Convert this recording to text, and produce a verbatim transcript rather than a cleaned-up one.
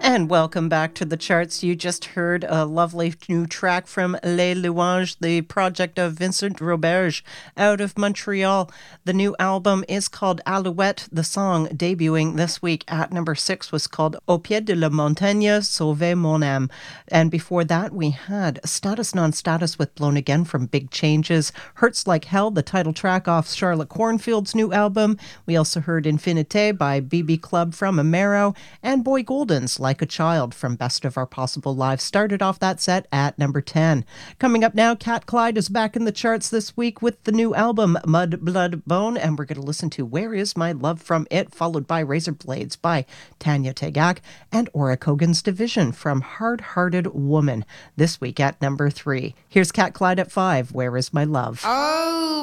And welcome back to the charts. You just heard a lovely new track from Les Louanges, the project of Vincent Roberge out of Montreal. The new album is called Alouette. The song debuting this week at number six was called Au pied de la montagne, sauve mon âme. And before that, we had Status Non-Status with Blown Again from Big Changes. Hurts Like Hell, the title track off Charlotte Cornfield's new album. We also heard Infinité by B B Club from Amaro. And Boy Golden's Like a Child from Best of Our Possible Lives started off that set at number ten. Coming up now, Cat Clyde is back in the charts this week with the new album Mud, Blood, Bone, and we're going to listen to Where Is My Love from it, followed by Razor Blades by Tanya Tagaq and Ora Kogan's Division from Hard Hearted Woman this week at number three. Here's Cat Clyde at five, Where Is My Love? Oh!